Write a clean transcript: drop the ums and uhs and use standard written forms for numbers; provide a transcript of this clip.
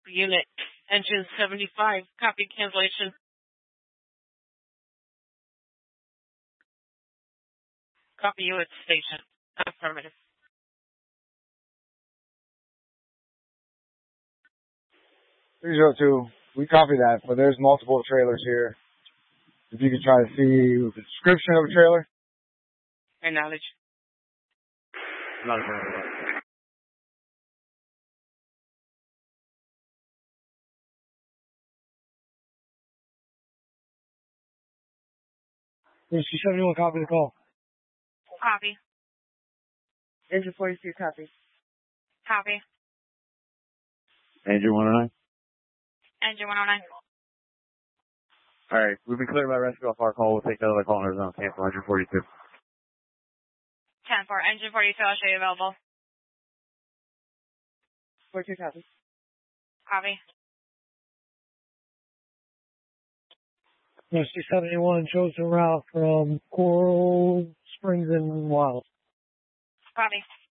Unit. Engine 75. Copy cancellation. Copy you at station. Affirmative. 302. We copy that, but there's multiple trailers here. If you could try to see the description of a trailer. Acknowledge. Not a trailer. She 71, copy the call. Copy. Engine 42, copy. Copy. Engine 109. Engine 109. Alright, we've been cleared by rescue off our call. We'll take another call in Arizona. Cancel 142. 10-4. Engine 42, I'll show you available. 42, copy. Copy. Rusty 71 chose a route from Coral Springs and Wild. Copy.